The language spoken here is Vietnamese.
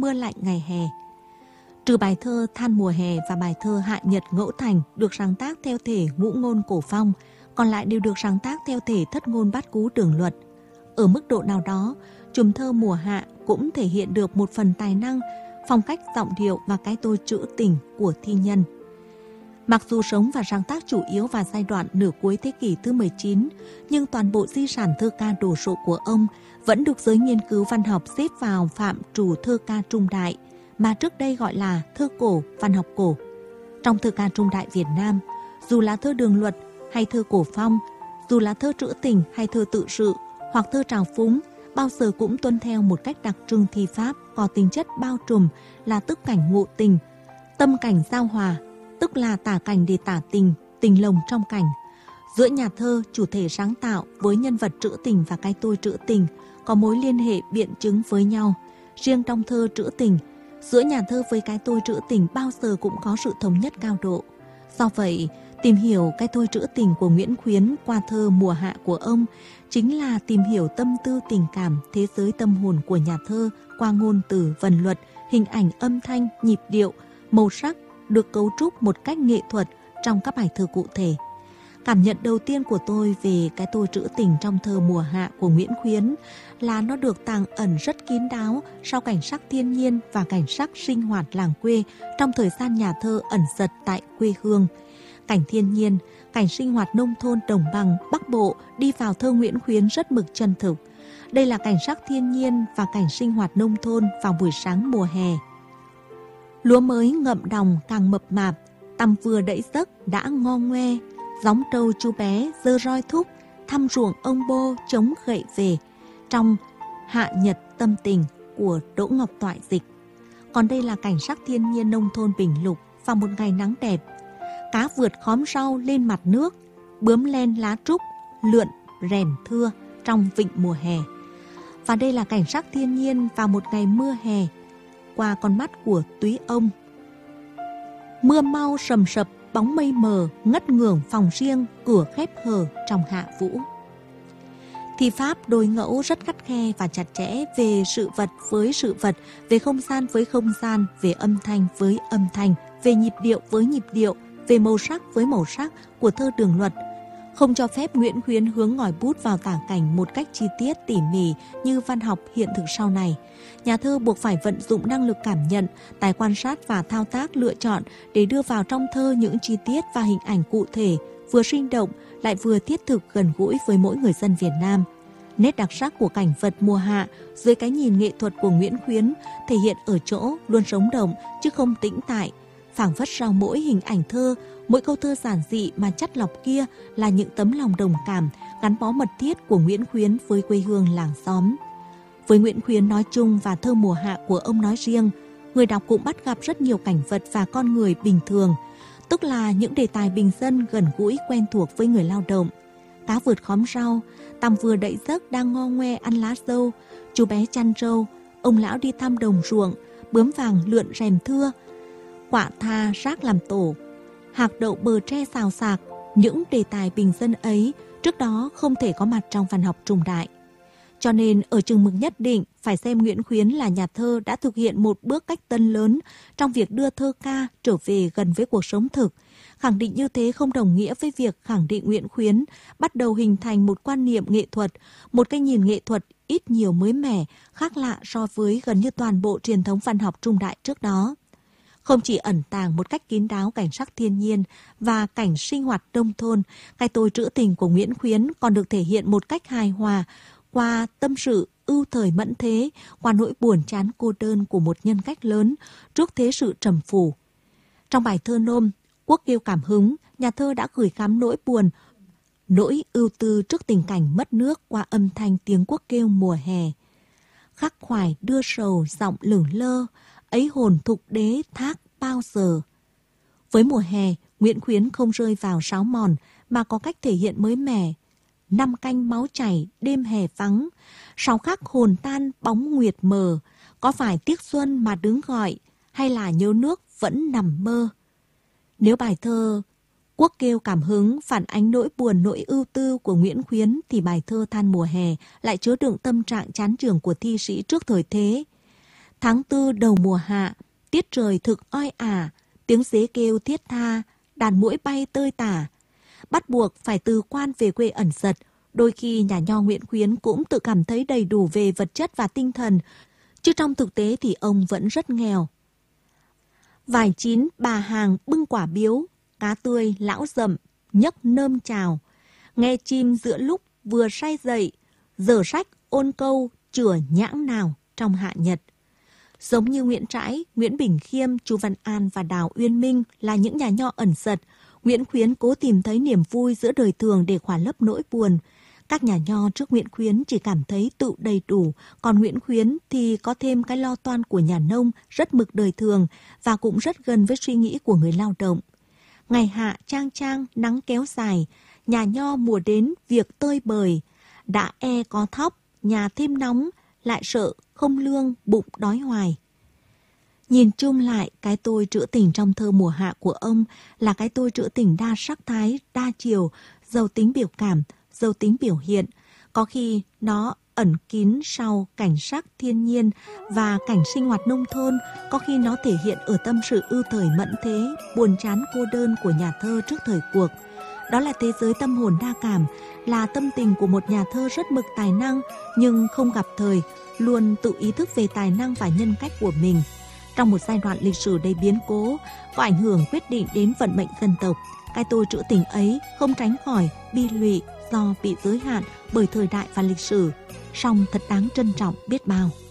mưa lạnh ngày hè. Trừ bài thơ Than mùa hè và bài thơ Hạ nhật ngẫu thành được sáng tác theo thể ngũ ngôn cổ phong, còn lại đều được sáng tác theo thể thất ngôn bát cú đường luật. Ở mức độ nào đó, chùm thơ Mùa Hạ cũng thể hiện được một phần tài năng, phong cách giọng điệu và cái tôi trữ tình của thi nhân. Mặc dù sống và sáng tác chủ yếu vào giai đoạn nửa cuối thế kỷ thứ 19, nhưng toàn bộ di sản thơ ca đồ sộ của ông vẫn được giới nghiên cứu văn học xếp vào phạm trù thơ ca trung đại, mà trước đây gọi là thơ cổ, văn học cổ. Trong thơ ca trung đại Việt Nam, dù là thơ đường luật hay thơ cổ phong, dù là thơ trữ tình hay thơ tự sự hoặc thơ trào phúng, bao giờ cũng tuân theo một cách đặc trưng thi pháp có tính chất bao trùm là tức cảnh ngụ tình, tâm cảnh giao hòa, tức là tả cảnh để tả tình, tình lồng trong cảnh. Giữa nhà thơ, chủ thể sáng tạo với nhân vật trữ tình và cái tôi trữ tình có mối liên hệ biện chứng với nhau. Riêng trong thơ trữ tình, giữa nhà thơ với cái tôi trữ tình bao giờ cũng có sự thống nhất cao độ. Do vậy, tìm hiểu cái tôi trữ tình của Nguyễn Khuyến qua thơ Mùa Hạ của ông chính là tìm hiểu tâm tư tình cảm, thế giới tâm hồn của nhà thơ qua ngôn từ, vần luật, hình ảnh, âm thanh, nhịp điệu, màu sắc được cấu trúc một cách nghệ thuật trong các bài thơ cụ thể. Cảm nhận đầu tiên của tôi về cái tôi trữ tình trong thơ Mùa Hạ của Nguyễn Khuyến là nó được tàng ẩn rất kín đáo sau cảnh sắc thiên nhiên và cảnh sắc sinh hoạt làng quê trong thời gian nhà thơ ẩn giật tại quê hương. Cảnh thiên nhiên, cảnh sinh hoạt nông thôn đồng bằng Bắc Bộ đi vào thơ Nguyễn Khuyến rất mực chân thực. Đây là cảnh sắc thiên nhiên và cảnh sinh hoạt nông thôn vào buổi sáng mùa hè. Lúa mới ngậm đồng càng mập mạp, tằm vừa đẫy giấc đã ngo ngoe, gióng trâu chú bé giơ roi thúc, thăm ruộng ông bô chống gậy về, trong Hạ nhật tâm tình của Đỗ Ngọc Toại dịch. Còn đây là cảnh sắc thiên nhiên nông thôn Bình Lục vào một ngày nắng đẹp. Cá vượt khóm rau lên mặt nước, bướm len lá trúc, lượn rèm thưa trong vịnh mùa hè. Và đây là cảnh sắc thiên nhiên vào một ngày mưa hè, qua con mắt của túy ông. Mưa mau sầm sập, bóng mây mờ, ngất ngưởng phòng riêng, cửa khép hờ trong hạ vũ. Thi pháp đối ngẫu rất khắt khe và chặt chẽ về sự vật với sự vật, về không gian với không gian, về âm thanh với âm thanh, về nhịp điệu với nhịp điệu, về màu sắc với màu sắc của thơ đường luật, không cho phép Nguyễn Khuyến hướng ngòi bút vào tả cảnh một cách chi tiết tỉ mỉ như văn học hiện thực sau này. Nhà thơ buộc phải vận dụng năng lực cảm nhận, tài quan sát và thao tác lựa chọn để đưa vào trong thơ những chi tiết và hình ảnh cụ thể, vừa sinh động lại vừa thiết thực gần gũi với mỗi người dân Việt Nam. Nét đặc sắc của cảnh vật mùa hạ dưới cái nhìn nghệ thuật của Nguyễn Khuyến thể hiện ở chỗ luôn sống động chứ không tĩnh tại, phảng phất sau mỗi hình ảnh thơ, mỗi câu thơ giản dị mà chắt lọc kia là những tấm lòng đồng cảm, gắn bó mật thiết của Nguyễn Khuyến với quê hương làng xóm. Với Nguyễn Khuyến nói chung và thơ Mùa Hạ của ông nói riêng, người đọc cũng bắt gặp rất nhiều cảnh vật và con người bình thường, tức là những đề tài bình dân gần gũi quen thuộc với người lao động. Cá vượt khóm rau, tằm vừa đậy giấc đang ngo ngoe ăn lá dâu, chú bé chăn trâu, ông lão đi thăm đồng ruộng, bướm vàng lượn rèm thưa, quạ tha rác làm tổ, hạc đậu bờ tre xào xạc. Những đề tài bình dân ấy trước đó không thể có mặt trong văn học trung đại. Cho nên ở chừng mực nhất định phải xem Nguyễn Khuyến là nhà thơ đã thực hiện một bước cách tân lớn trong việc đưa thơ ca trở về gần với cuộc sống thực. Khẳng định như thế không đồng nghĩa với việc khẳng định Nguyễn Khuyến bắt đầu hình thành một quan niệm nghệ thuật, một cái nhìn nghệ thuật ít nhiều mới mẻ, khác lạ so với gần như toàn bộ truyền thống văn học trung đại trước đó. Không chỉ ẩn tàng một cách kín đáo cảnh sắc thiên nhiên và cảnh sinh hoạt nông thôn, cái tôi trữ tình của Nguyễn Khuyến còn được thể hiện một cách hài hòa qua tâm sự ưu thời mẫn thế, qua nỗi buồn chán cô đơn của một nhân cách lớn trước thế sự trầm phủ. Trong bài thơ nôm Quốc kêu cảm hứng, nhà thơ đã gửi gắm nỗi buồn, nỗi ưu tư trước tình cảnh mất nước qua âm thanh tiếng quốc kêu mùa hè. Khắc khoải đưa sầu giọng lửng lơ, ấy hồn thục đế thác bao giờ. Với mùa hè, Nguyễn Khuyến không rơi vào sáo mòn mà có cách thể hiện mới mẻ. Năm canh máu chảy, đêm hè vắng, 6 khắc hồn tan bóng nguyệt mờ, có phải tiếc xuân mà đứng gọi, hay là nhớ nước vẫn nằm mơ. Nếu bài thơ Quốc kêu cảm hứng phản ánh nỗi buồn nỗi ưu tư của Nguyễn Khuyến thì bài thơ Than mùa hè lại chứa đựng tâm trạng chán chường của thi sĩ trước thời thế. Tháng 4 đầu mùa hạ, tiết trời thực oi ả, tiếng dế kêu thiết tha, đàn muỗi bay tơi tả. Bắt buộc phải từ quan về quê ẩn giật, đôi khi nhà nho Nguyễn Khuyến cũng tự cảm thấy đầy đủ về vật chất và tinh thần, chứ trong thực tế thì ông vẫn rất nghèo. Vải chín bà hàng bưng quả biếu, cá tươi lão dậm, nhấc nơm chào. Nghe chim giữa lúc vừa say dậy, dở sách ôn câu chửa nhãng nào trong hạ nhật. Giống như Nguyễn Trãi, Nguyễn Bình Khiêm, Chu Văn An và Đào Uyên Minh là những nhà nho ẩn giật, Nguyễn Khuyến cố tìm thấy niềm vui giữa đời thường để khỏa lấp nỗi buồn. Các nhà nho trước Nguyễn Khuyến chỉ cảm thấy tự đầy đủ, còn Nguyễn Khuyến thì có thêm cái lo toan của nhà nông rất mực đời thường và cũng rất gần với suy nghĩ của người lao động. Ngày hạ trang trang, nắng kéo dài, nhà nho mùa đến việc tơi bời, đã có thóc, nhà thêm nóng, lại sợ không lương, bụng đói hoài. Nhìn chung lại, cái tôi trữ tình trong thơ mùa hạ của ông là cái tôi trữ tình đa sắc thái, đa chiều, giàu tính biểu cảm, giàu tính biểu hiện. Có khi nó ẩn kín sau cảnh sắc thiên nhiên và cảnh sinh hoạt nông thôn, có khi nó thể hiện ở tâm sự ưu thời mẫn thế, buồn chán cô đơn của nhà thơ trước thời cuộc. Đó là thế giới tâm hồn đa cảm, là tâm tình của một nhà thơ rất mực tài năng nhưng không gặp thời, luôn tự ý thức về tài năng và nhân cách của mình. Trong một giai đoạn lịch sử đầy biến cố, có ảnh hưởng quyết định đến vận mệnh dân tộc, cái tôi trữ tình ấy không tránh khỏi bi lụy do bị giới hạn bởi thời đại và lịch sử, song thật đáng trân trọng biết bao.